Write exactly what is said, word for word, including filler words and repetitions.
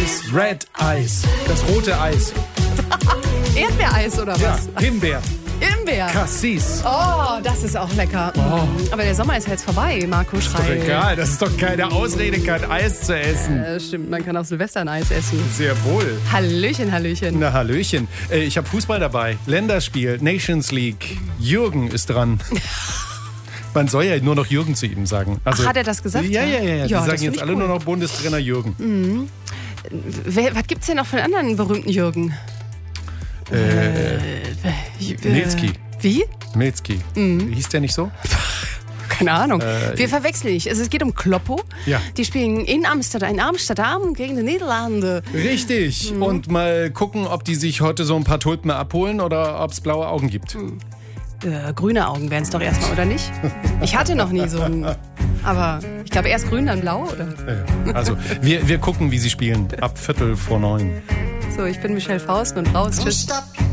Eis. Red Eis. Das rote Eis. Erdbeereis oder Ja, was? Himbeer. Himbeer. Cassis. Oh, das ist auch lecker. Oh. Aber der Sommer ist ja jetzt vorbei, Marco Doch Schrei. egal, das ist doch keine Ausrede, kein Eis zu essen. Äh, stimmt, man kann auch Silvester ein Eis essen. Sehr wohl. Hallöchen, Hallöchen. Na, Hallöchen. Äh, Ich habe Fußball dabei. Länderspiel, Nations League. Jürgen ist dran. Man soll ja nur noch Jürgen zu ihm sagen. Also, Ach, hat er das gesagt? Ja, ja, ja. ja. Die Ja, das sagen find jetzt ich alle cool. nur noch Bundestrainer Jürgen. Wer, was gibt's denn noch von anderen berühmten Jürgen? Äh, Milzki. Wie? Milzki. Mhm. Hieß der nicht so? Keine Ahnung. Äh, Wir verwechseln nicht. Also es geht um Kloppo. Ja. Die spielen in Amsterdam, in Amsterdam gegen die Niederlande. Richtig. Mhm. Und mal gucken, ob die sich heute so ein paar Tulpen abholen oder ob es blaue Augen gibt. Äh, grüne Augen wären es doch erstmal, oder nicht? Ich hatte noch nie so ein... Aber ich glaube erst grün, dann blau, oder? Ja. Also, wir, wir gucken, wie sie spielen. Ab Viertel vor neun. So, ich bin Michelle Faust und raus. Tschüss.